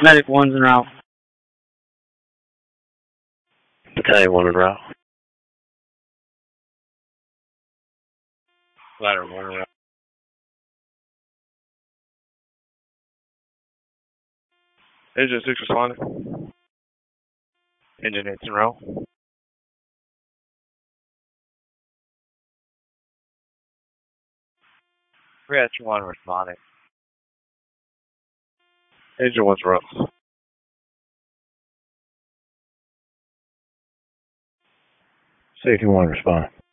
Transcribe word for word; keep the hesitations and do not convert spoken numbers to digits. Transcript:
Medic one's en route. Battalion one en route. Ladder one en route. Engine six responding. Engine eight's en route. Reaction one responding. Engine one's en route. Safety one respond.